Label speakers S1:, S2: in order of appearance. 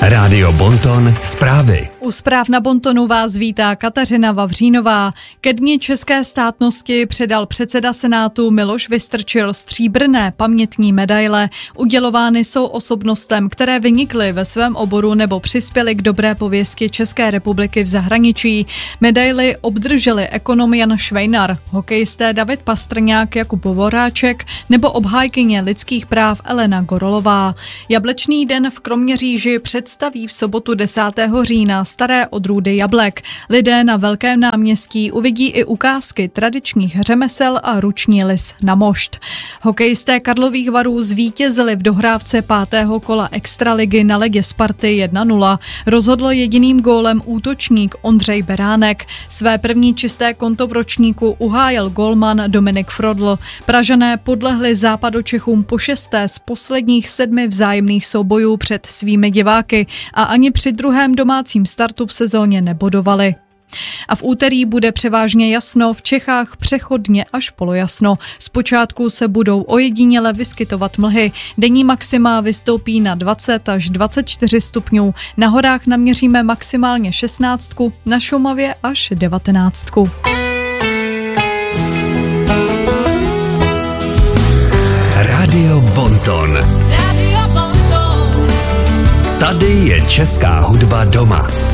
S1: Rádio Bonton zprávy.
S2: U zpráv na Bontonu vás vítá Kateřina Vavřínová. Ke dni české státnosti předal předseda Senátu Miloš Vystrčil stříbrné pamětní medaile. Udělovány jsou osobnostem, které vynikly ve svém oboru nebo přispěly k dobré pověsti České republiky v zahraničí. Medaily obdrželi ekonom Jan Švejnar, hokejisté David Pastrňák, Jakub Voráček nebo obhájkyně lidských práv Elena Gorolová. Jablečný den v Kroměříži představí v sobotu 10. října staré odrůdy jablek. Lidé na Velkém náměstí uvidí i ukázky tradičních řemesel a ruční lis na mošt. Hokejisté Karlových Varů zvítězili v dohrávce 5. kola extraligy na ledě Sparty 1-0. Rozhodl jediným gólem útočník Ondřej Beránek. Své první čisté konto v ročníku uhájil gólman Dominik Frodl. Pražané podlehli Západočechům po 6. z posledních 7 vzájemných soubojů před svými diváky a ani při druhém domácím startu v sezóně nebodovali. A v úterý bude převážně jasno, v Čechách přechodně až polojasno. Zpočátku se budou ojediněle vyskytovat mlhy. Denní maxima vystoupí na 20 až 24 stupňů. Na horách naměříme maximálně 16, na Šumavě až 19.
S1: Rádio Bonton. Tady je česká hudba doma.